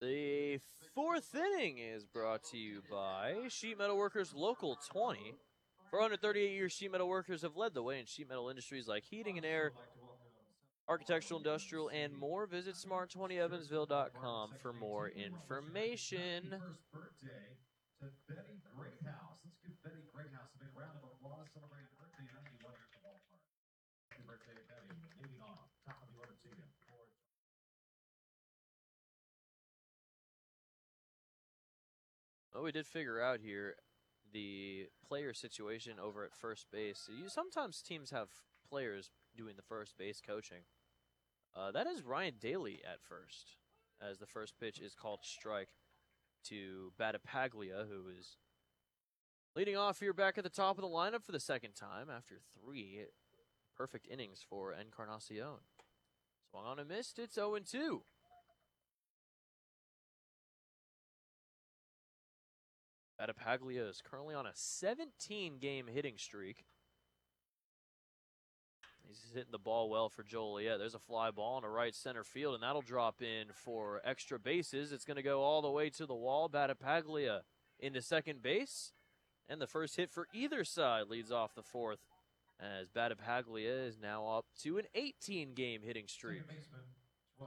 The fourth inning is brought to you by Sheet Metal Workers Local 20. For 138 years, sheet metal workers have led the way in sheet metal industries like heating and air, architectural, industrial, and more. Visit smart20evansville.com for more information. First birthday to Betty Greathouse. Let's give Betty Greathouse a big round of applause celebrating her birthday 91 years of ballpark. Happy birthday, Betty. Leading off, top of the order to you. Well, we did figure out here the player situation over at first base. Sometimes teams have players doing the first base coaching. That is Ryan Daly at first, as the first pitch is called strike to Battipaglia, who is leading off here back at the top of the lineup for the second time after 3 perfect innings for Encarnacion. Swung on and missed. It's 0-2. Battipaglia is currently on a 17-game hitting streak. He's hitting the ball well for Joliet. There's a fly ball in a right center field, and that'll drop in for extra bases. It's going to go all the way to the wall. Battipaglia into second base. And the first hit for either side leads off the fourth, as Battipaglia is now up to an 18-game hitting streak. Second baseman, 12,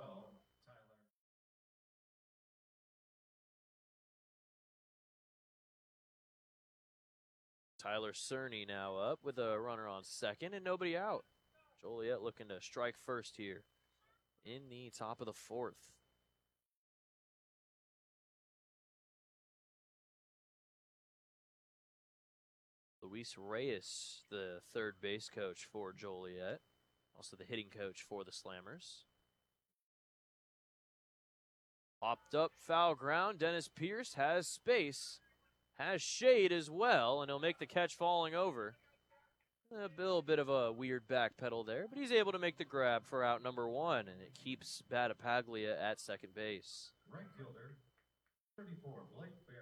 Tyler Cerny now up with a runner on second and nobody out. Joliet looking to strike first here in the top of the fourth. Luis Reyes, the third base coach for Joliet, also the hitting coach for the Slammers. Popped up, foul ground. Dennis Pierce has space, has shade as well, and he'll make the catch falling over. A little bit of a weird back pedal there, but he's able to make the grab for out number 1, and it keeps Battipaglia at second base. Right fielder, 34, Blake Berry.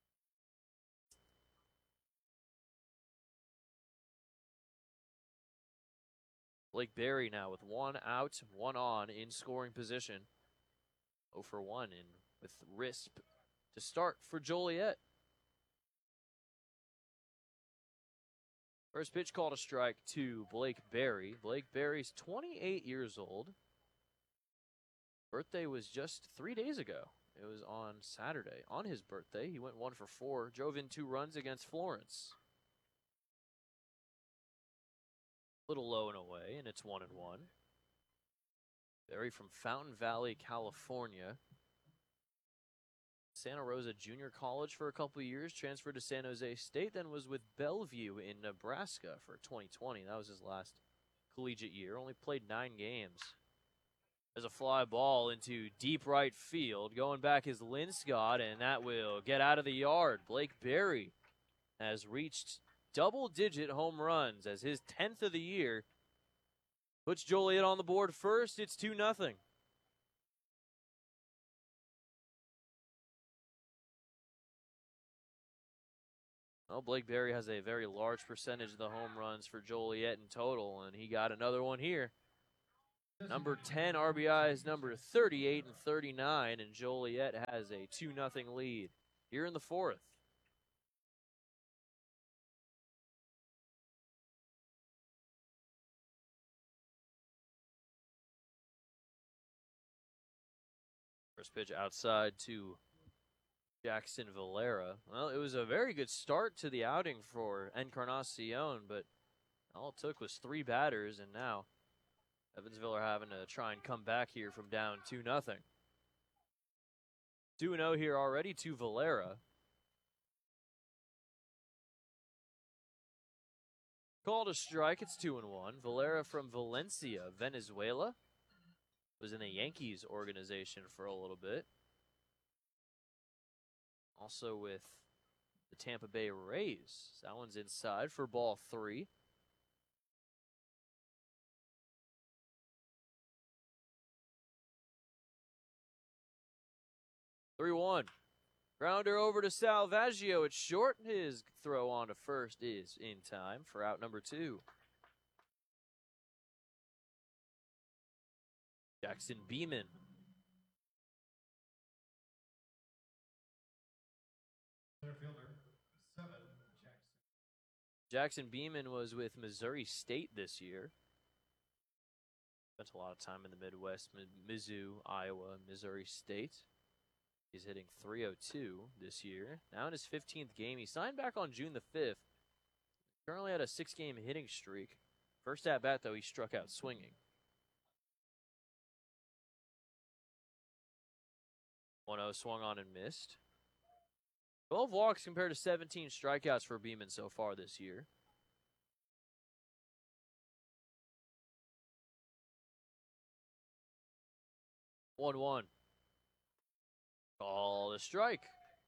Blake Berry now with 1 out, 1 on in scoring position. 0 for 1 in with Risp to start for Joliet. First pitch called a strike to Blake Berry. Blake Berry's 28 years old. Birthday was just 3 days ago. It was on Saturday. On his birthday, he went 1 for 4, drove in 2 runs against Florence. Little low and away, and it's 1-1. Berry from Fountain Valley, California. Santa Rosa Junior College for a couple of years, transferred to San Jose State, then was with Bellevue in Nebraska for 2020. That was his last collegiate year. Only played 9 games. There's a fly ball into deep right field. Going back is Linscott, and that will get out of the yard. Blake Berry has reached double-digit home runs as his 10th of the year. Puts Joliet on the board first. It's 2-0. Well, Blake Berry has a very large percentage of the home runs for Joliet in total, and he got another one here. Number 10 RBIs, number 38 and 39, and Joliet has a 2-0 lead here in the fourth. First pitch outside to Jackson Valera. Well, it was a very good start to the outing for Encarnacion, but all it took was 3 batters, and now Evansville are having to try and come back here from down 2-0. 2-0 here already to Valera. Called a strike, it's 2-1. Valera from Valencia, Venezuela. Was in the Yankees organization for a little bit. Also with the Tampa Bay Rays. That one's inside for ball 3. Grounder over to Salvaggio. It's short. His throw on to first is in time for out number 2. Jackson Beeman Center fielder, 7, Jackson. Jackson Beeman was with Missouri State this year. Spent a lot of time in the Midwest, Mizzou, Iowa, Missouri State. He's hitting .302 this year. Now in his 15th game. He signed back on June the 5th. Currently had a 6-game hitting streak. First at bat, though, he struck out swinging. 1-0 swung on and missed. 12 walks compared to 17 strikeouts for Beeman so far this year. One. Call the strike.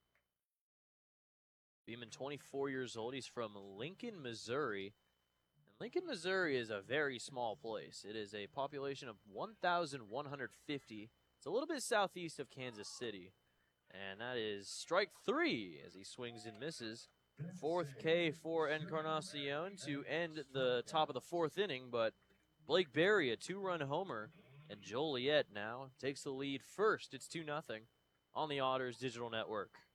Beeman, 24 years old. He's from Lincoln, Missouri. And Lincoln, Missouri is a very small place. It is a population of 1,150. It's a little bit southeast of Kansas City. And that is strike 3 as he swings and misses. 4th K for Encarnacion to end the top of the 4th inning. But Blake Berry, a 2-run homer. And Joliet now takes the lead first. It's 2-0 on the Otters Digital Network.